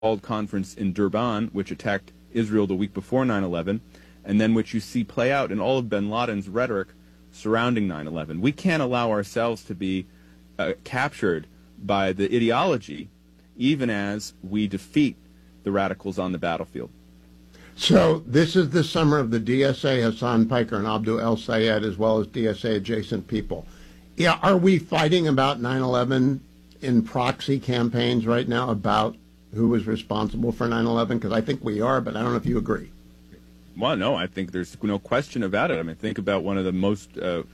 conference in Durban, which attacked Israel the week before 9/11, and then which you see play out in all of bin Laden's rhetoric surrounding 9/11. We can't allow ourselves to be captured by the ideology, even as we defeat the radicals on the battlefield. So this is the summer of the DSA, Hassan Piker and Abdul El Sayed, as well as DSA adjacent people. Yeah, are we fighting about 9/11 in proxy campaigns right now about who was responsible for 9/11? Because I think we are, but I don't know if you agree. Well, no, I think there's no question about it. I mean, think about one of the most,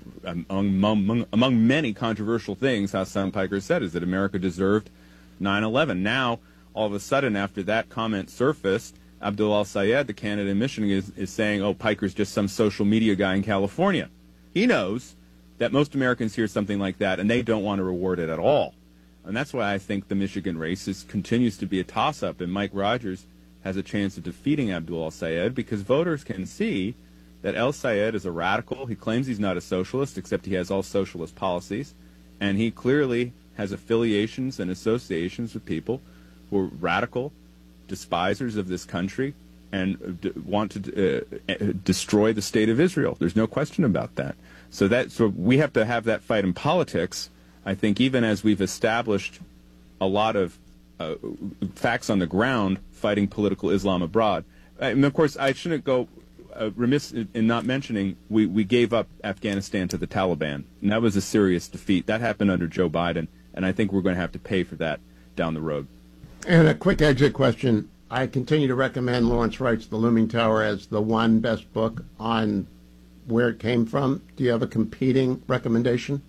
among many controversial things Hassan Piker said, is that America deserved 9/11. Now, all of a sudden, after that comment surfaced, Abdul El Sayed, the candidate in Michigan, is saying, oh, Piker's just some social media guy in California. He knows that most Americans hear something like that, and they don't want to reward it at all. And that's why I think the Michigan race continues to be a toss-up, and Mike Rogers has a chance of defeating Abdul El Sayed, because voters can see that El Sayed is a radical. He claims he's not a socialist, except he has all socialist policies, and he clearly has affiliations and associations with people who are radical, despisers of this country, and want to destroy the state of Israel. There's no question about that. So we have to have that fight in politics. I think even as we've established a lot of facts on the ground fighting political Islam abroad. And of course, I shouldn't go remiss in not mentioning we gave up Afghanistan to the Taliban, and that was a serious defeat. That happened under Joe Biden, and I think we're going to have to pay for that down the road. And a quick exit question. I continue to recommend Lawrence Wright's The Looming Tower as the one best book on where it came from. Do you have a competing recommendation?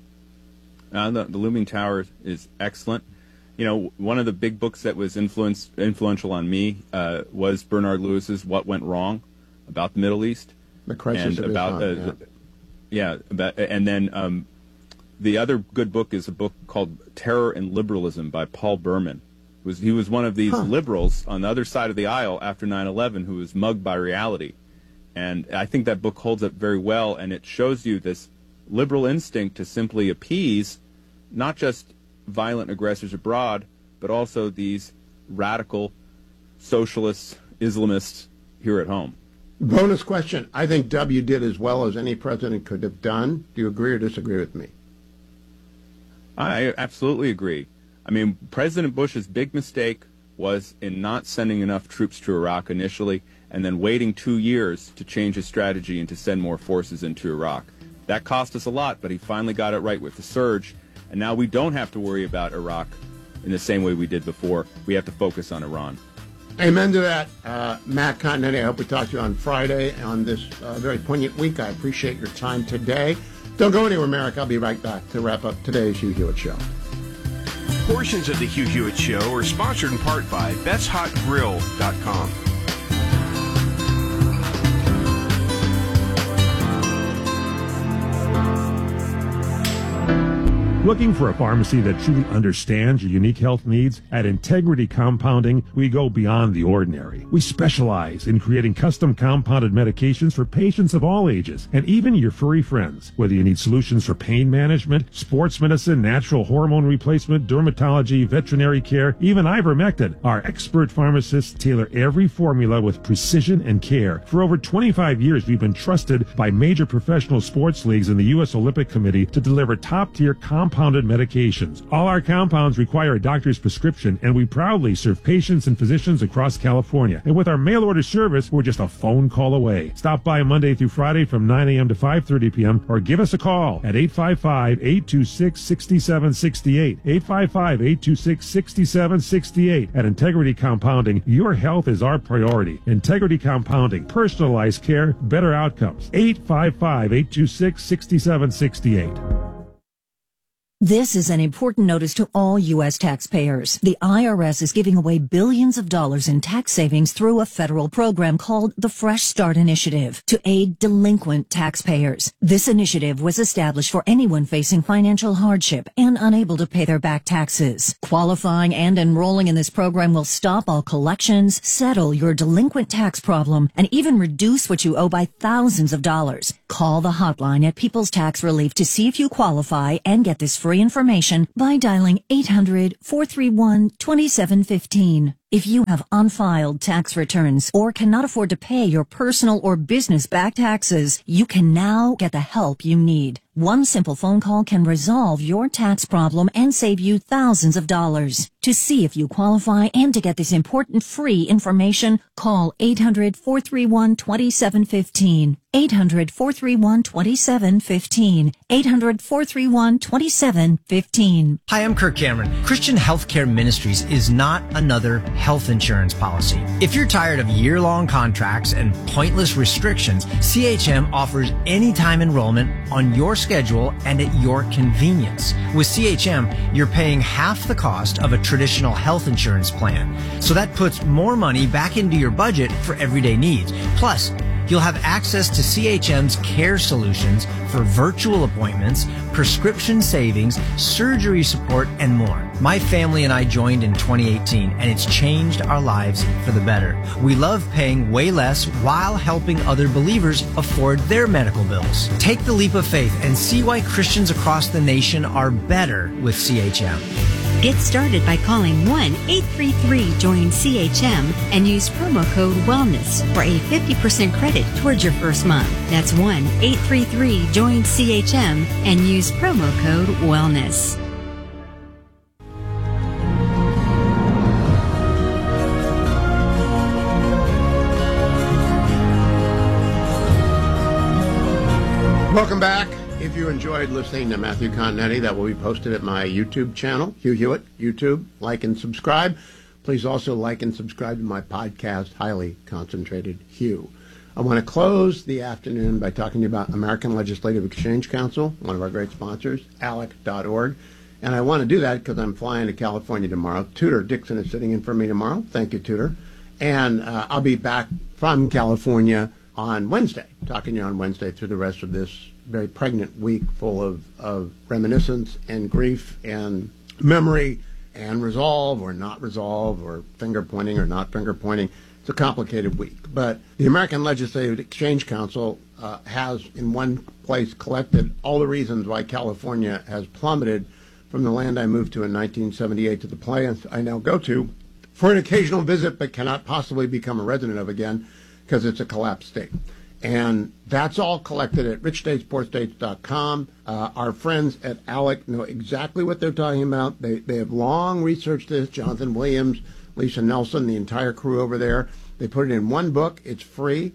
The Looming Tower is excellent. You know, one of the big books that was influential on me was Bernard Lewis's What Went Wrong, about the Middle East. The crisis of Islam, and then the other good book is a book called Terror and Liberalism by Paul Berman. He was one of these liberals on the other side of the aisle after 9/11 who was mugged by reality. And I think that book holds up very well, and it shows you this liberal instinct to simply appease not just violent aggressors abroad, but also these radical socialists, Islamists here at home. Bonus question. I think W did as well as any president could have done. Do you agree or disagree with me? I absolutely agree. I mean, President Bush's big mistake was in not sending enough troops to Iraq initially and then waiting 2 years to change his strategy and to send more forces into Iraq. That cost us a lot, but he finally got it right with the surge. And now we don't have to worry about Iraq in the same way we did before. We have to focus on Iran. Amen to that. Matt Continetti, I hope we talk to you on Friday on this very poignant week. I appreciate your time today. Don't go anywhere, Merrick. I'll be right back to wrap up today's Hugh Hewitt Show. Portions of the Hugh Hewitt Show are sponsored in part by BestHotGrill.com. Looking for a pharmacy that truly understands your unique health needs? At Integrity Compounding, we go beyond the ordinary. We specialize in creating custom compounded medications for patients of all ages, and even your furry friends. Whether you need solutions for pain management, sports medicine, natural hormone replacement, dermatology, veterinary care, even ivermectin, our expert pharmacists tailor every formula with precision and care. For over 25 years, we've been trusted by major professional sports leagues and the U.S. Olympic Committee to deliver top-tier compounded medications. All our compounds require a doctor's prescription, and we proudly serve patients and physicians across California. And with our mail order service, we're just a phone call away. Stop by Monday through Friday from 9 a.m. to 5:30 p.m. or give us a call at 855-826-6768. 855-826-6768. At Integrity Compounding, your health is our priority. Integrity Compounding, personalized care, better outcomes. 855-826-6768. This is an important notice to all U.S. taxpayers. The IRS is giving away billions of dollars in tax savings through a federal program called the Fresh Start Initiative to aid delinquent taxpayers. This initiative was established for anyone facing financial hardship and unable to pay their back taxes. Qualifying and enrolling in this program will stop all collections, settle your delinquent tax problem, and even reduce what you owe by thousands of dollars. Call the hotline at People's Tax Relief to see if you qualify and get this free information by dialing 800-431-2715. If you have unfiled tax returns or cannot afford to pay your personal or business back taxes, you can now get the help you need. One simple phone call can resolve your tax problem and save you thousands of dollars. To see if you qualify and to get this important free information, call 800-431-2715. 800-431-2715. 800-431-2715. Hi, I'm Kirk Cameron. Christian Healthcare Ministries is not another health insurance policy. If you're tired of year-long contracts and pointless restrictions, CHM offers anytime enrollment on your schedule and at your convenience. With CHM, you're paying half the cost of a traditional health insurance plan. So that puts more money back into your budget for everyday needs. Plus, you'll have access to CHM's care solutions for virtual appointments, prescription savings, surgery support, and more. My family and I joined in 2018, and it's changed our lives for the better. We love paying way less while helping other believers afford their medical bills. Take the leap of faith and see why Christians across the nation are better with CHM. Get started by calling 1-833-JOIN-CHM and use promo code WELLNESS for a 50% credit towards your first month. That's 1-833-JOIN-CHM and use promo code WELLNESS. Welcome back. If you enjoyed listening to Matthew Continetti, that will be posted at my YouTube channel, Hugh Hewitt, YouTube. Like and subscribe. Please also like and subscribe to my podcast, Highly Concentrated Hugh. I want to close the afternoon by talking to you about American Legislative Exchange Council, one of our great sponsors, ALEC.org. And I want to do that because I'm flying to California tomorrow. Tudor Dixon is sitting in for me tomorrow. Thank you, Tudor. And I'll be back from California on Wednesday, talking to you on Wednesday through the rest of this very pregnant week full of reminiscence and grief and memory and resolve or not resolve or finger pointing or not finger pointing. It's a complicated week. But the American Legislative Exchange Council has in one place collected all the reasons why California has plummeted from the land I moved to in 1978 to the place I now go to for an occasional visit but cannot possibly become a resident of again because it's a collapsed state. And that's all collected at richstatespoorstates.com. Our friends at ALEC know exactly what they're talking about. They have long researched this. Jonathan Williams, Lisa Nelson, the entire crew over there. They put it in one book. It's free.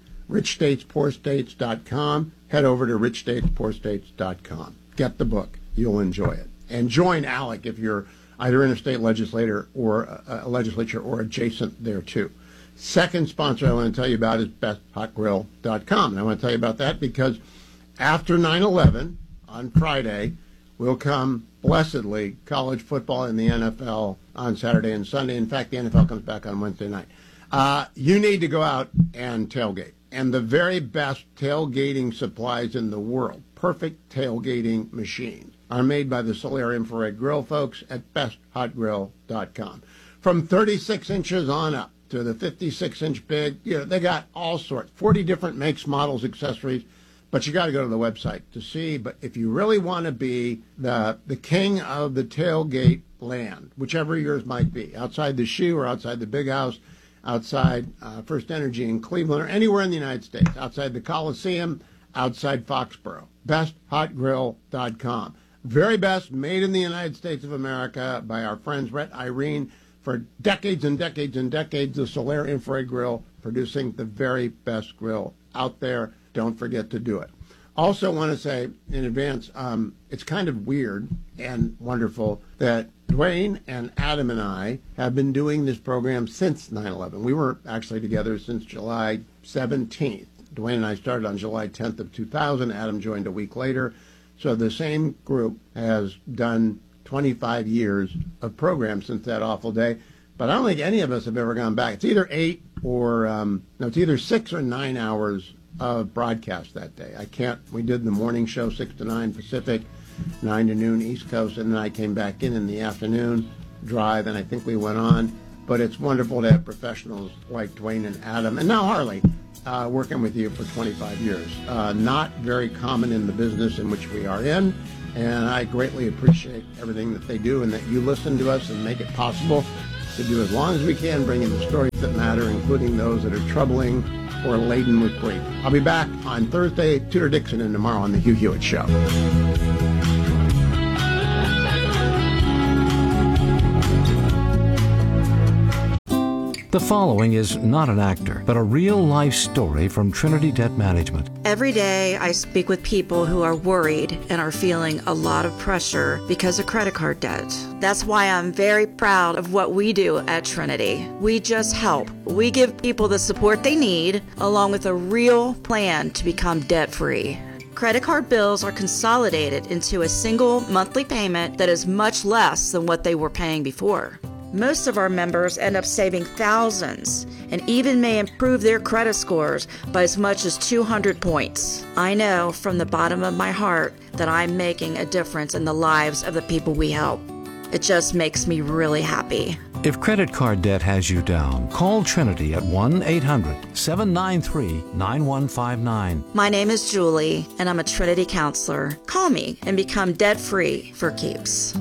richstatespoorstates.com. Head over to richstatespoorstates.com. Get the book. You'll enjoy it. And join ALEC if you're either in a state legislature or adjacent there too. Second sponsor I want to tell you about is BestHotGrill.com. And I want to tell you about that because after 9/11 on Friday will come, blessedly, college football and the NFL on Saturday and Sunday. In fact, the NFL comes back on Wednesday night. You need to go out and tailgate. And the very best tailgating supplies in the world, perfect tailgating machines, are made by the Solaire Infrared Grill folks at BestHotGrill.com. From 36 inches on up to the 56-inch big, they got all sorts, 40 different makes, models, accessories, but you got to go to the website to see. But if you really want to be the king of the tailgate land, whichever yours might be, outside the shoe or outside the big house, outside First Energy in Cleveland or anywhere in the United States, outside the Coliseum, outside Foxborough, BestHotGrill.com. Very best, made in the United States of America by our friends Rhett Irene. For decades and decades and decades, the Solaire Infrared Grill producing the very best grill out there. Don't forget to do it. Also want to say in advance, it's kind of weird and wonderful that Dwayne and Adam and I have been doing this program since 9/11. We were actually together since July 17th. Dwayne and I started on July 10th of 2000. Adam joined a week later. So the same group has done 25 years of program since that awful day, but I don't think any of us have ever gone back. It's either it's either 6 or 9 hours of broadcast that day. We did the morning show 6 to 9 Pacific, 9 to noon East Coast, and then I came back in the afternoon drive, and I think we went on. But it's wonderful to have professionals like Dwayne and Adam, and now Harley, working with you for 25 years. Not very common in the business in which we are in. And I greatly appreciate everything that they do and that you listen to us and make it possible. to do as long as we can, bringing the stories that matter, including those that are troubling or laden with grief. I'll be back on Thursday, Tudor Dixon, and tomorrow on The Hugh Hewitt Show. The following is not an actor, but a real-life story from Trinity Debt Management. Every day I speak with people who are worried and are feeling a lot of pressure because of credit card debt. That's why I'm very proud of what we do at Trinity. We just help. We give people the support they need, along with a real plan to become debt-free. Credit card bills are consolidated into a single monthly payment that is much less than what they were paying before. Most of our members end up saving thousands and even may improve their credit scores by as much as 200 points. I know from the bottom of my heart that I'm making a difference in the lives of the people we help. It just makes me really happy. If credit card debt has you down, call Trinity at 1-800-793-9159. My name is Julie, and I'm a Trinity counselor. Call me and become debt-free for keeps.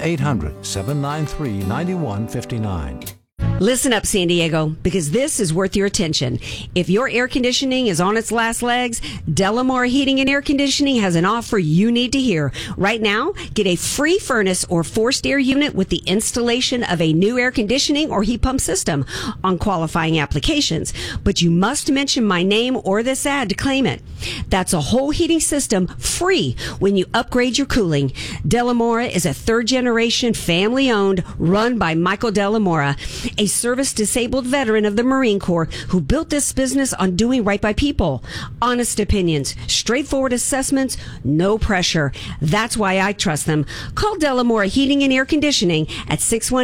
1-800-793-9159. Listen up, San Diego, because this is worth your attention. If your air conditioning is on its last legs, Delamore Heating and Air Conditioning has an offer you need to hear. Right now, get a free furnace or forced air unit with the installation of a new air conditioning or heat pump system on qualifying applications. But you must mention my name or this ad to claim it. That's a whole heating system free when you upgrade your cooling. Delamora is a third-generation, family-owned, run by Michael Delamora, a service-disabled veteran of the Marine Corps who built this business on doing right by people. Honest opinions, straightforward assessments, no pressure. That's why I trust them. Call Delamora Heating and Air Conditioning at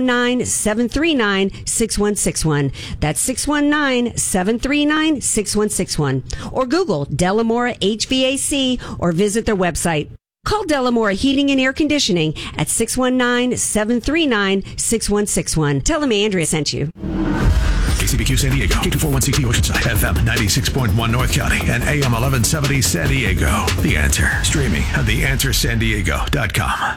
619-739-6161. That's 619-739-6161. Or Google Delamora HVAC or visit their website. Call Delamora Heating and Air Conditioning at 619-739-6161. Tell them Andrea sent you. KCBQ San Diego, K241CT Oceanside, FM 96.1 North County, and AM 1170 San Diego. The Answer. Streaming at theanswersandiego.com.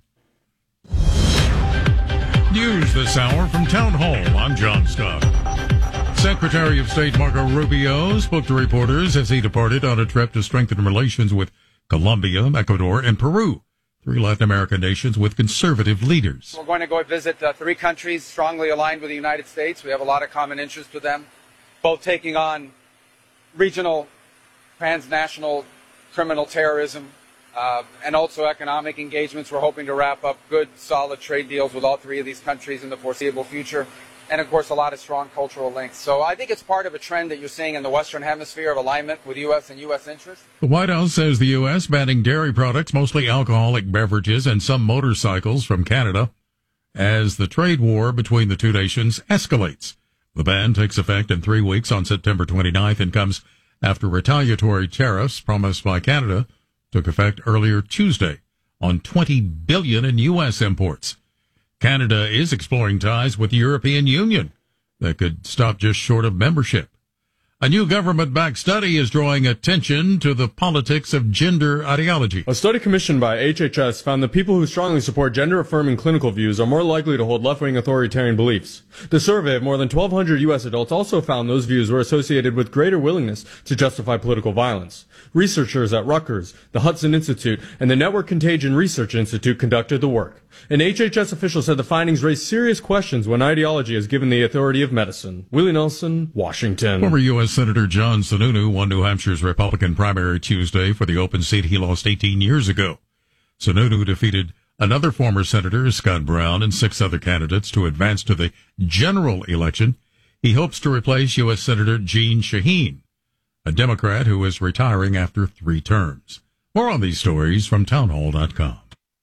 News this hour from Town Hall. I'm John Scott. Secretary of State Marco Rubio spoke to reporters as he departed on a trip to strengthen relations with Colombia, Ecuador, and Peru, three Latin American nations with conservative leaders. We're going to go visit three countries strongly aligned with the United States. We have a lot of common interests with them, both taking on regional, transnational criminal terrorism, and also economic engagements. We're hoping to wrap up good, solid trade deals with all three of these countries in the foreseeable future. And, of course, a lot of strong cultural links. So I think it's part of a trend that you're seeing in the Western Hemisphere of alignment with U.S. and U.S. interests. The White House says the U.S. banning dairy products, mostly alcoholic beverages, and some motorcycles from Canada as the trade war between the two nations escalates. The ban takes effect in 3 weeks on September 29th and comes after retaliatory tariffs promised by Canada took effect earlier Tuesday on $20 billion in U.S. imports. Canada is exploring ties with the European Union that could stop just short of membership. A new government-backed study is drawing attention to the politics of gender ideology. A study commissioned by HHS found that people who strongly support gender-affirming clinical views are more likely to hold left-wing authoritarian beliefs. The survey of more than 1,200 U.S. adults also found those views were associated with greater willingness to justify political violence. Researchers at Rutgers, the Hudson Institute, and the Network Contagion Research Institute conducted the work. An HHS official said the findings raise serious questions when ideology is given the authority of medicine. Willie Nelson, Washington. Former U.S. Senator John Sununu won New Hampshire's Republican primary Tuesday for the open seat he lost 18 years ago. Sununu defeated another former senator, Scott Brown, and 6 other candidates to advance to the general election. He hopes to replace U.S. Senator Jeanne Shaheen, a Democrat who is retiring after 3 terms. More on these stories from townhall.com.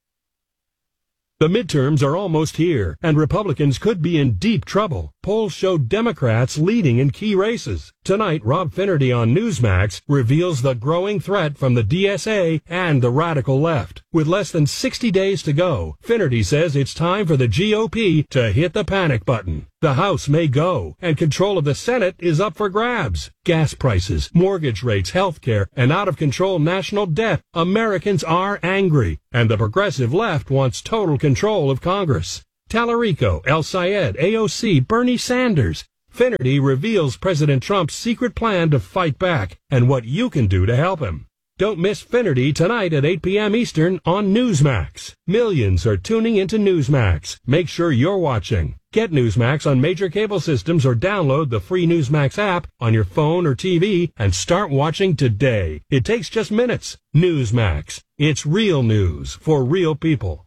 The midterms are almost here, and Republicans could be in deep trouble. Polls show Democrats leading in key races. Tonight, Rob Finnerty on Newsmax reveals the growing threat from the DSA and the radical left. With less than 60 days to go, Finnerty says it's time for the GOP to hit the panic button. The House may go, and control of the Senate is up for grabs. Gas prices, mortgage rates, health care, and out-of-control national debt. Americans are angry, and the progressive left wants total control of Congress. Tallarico, El Sayed, AOC, Bernie Sanders. Finnerty reveals President Trump's secret plan to fight back and what you can do to help him. Don't miss Finnerty tonight at 8 p.m. Eastern on Newsmax. Millions are tuning into Newsmax. Make sure you're watching. Get Newsmax on major cable systems or download the free Newsmax app on your phone or TV and start watching today. It takes just minutes. Newsmax. It's real news for real people.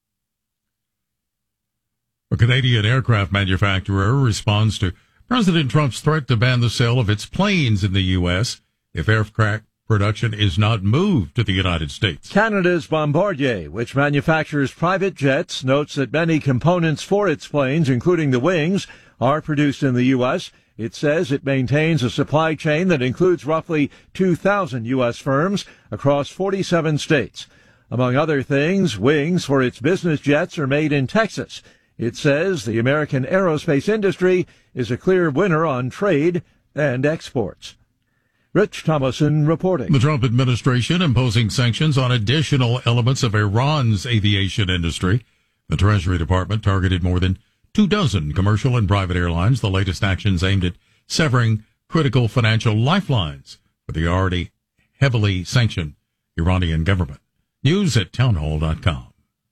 A Canadian aircraft manufacturer responds to President Trump's threat to ban the sale of its planes in the U.S. if aircraft production is not moved to the United States. Canada's Bombardier, which manufactures private jets, notes that many components for its planes, including the wings, are produced in the U.S. It says it maintains a supply chain that includes roughly 2,000 U.S. firms across 47 states. Among other things, wings for its business jets are made in Texas. It says the American aerospace industry is a clear winner on trade and exports. Rich Thomason reporting. The Trump administration imposing sanctions on additional elements of Iran's aviation industry. The Treasury Department targeted more than 24 commercial and private airlines. The latest actions aimed at severing critical financial lifelines for the already heavily sanctioned Iranian government. News at townhall.com.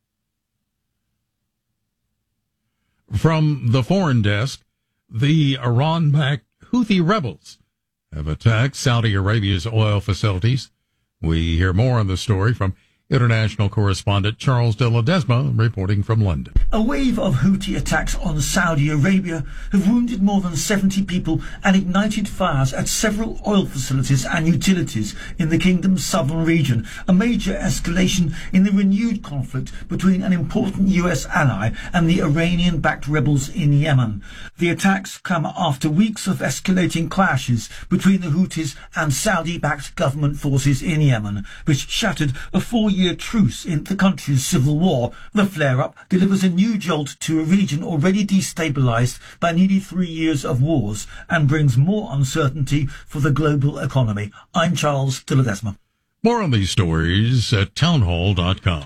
From the foreign desk, the Iran-backed Houthi rebels have attacked Saudi Arabia's oil facilities. We hear more on the story from international correspondent Charles de Ledesma reporting from London. A wave of Houthi attacks on Saudi Arabia have wounded more than 70 people and ignited fires at several oil facilities and utilities in the kingdom's southern region, a major escalation in the renewed conflict between an important US ally and the Iranian-backed rebels in Yemen. The attacks come after weeks of escalating clashes between the Houthis and Saudi-backed government forces in Yemen, which shattered a 4-year truce in the country's civil war. The flare-up delivers a new jolt to a region already destabilized by nearly 3 years of wars and brings more uncertainty for the global economy. I'm Charles de Ledesma. More on these stories at townhall.com.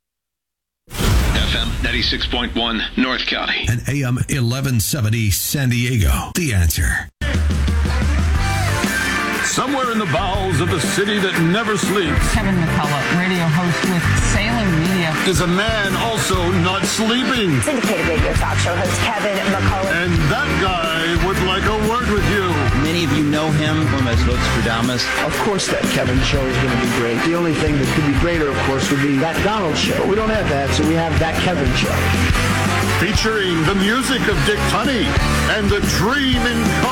FM 96.1 North County and AM 1170 San Diego. The Answer. Somewhere in the bowels of a city that never sleeps, Kevin McCullough, radio host with Salem Media, is a man also not sleeping. Syndicated radio talk show host Kevin McCullough. And that guy would like a word with you. Many of you know him from as Nostradamus. Of course that Kevin show is going to be great. The only thing that could be greater, of course, would be that Donald show. But we don't have that, so we have that Kevin show. Featuring the music of Dick Tunney and the Dream in